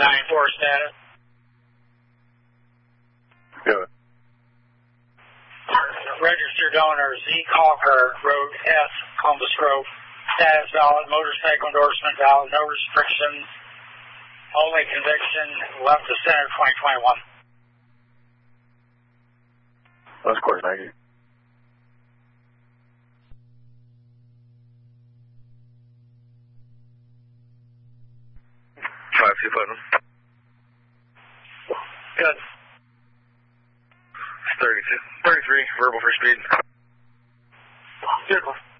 9-4 status. Good. Registered owner Z. Calker, Road S, Columbus Grove. Status valid, motorcycle endorsement valid, no restrictions. Only conviction, left to center 2021. That's cool, thank you. Putnam. Good. 33, verbal for speed. Good one.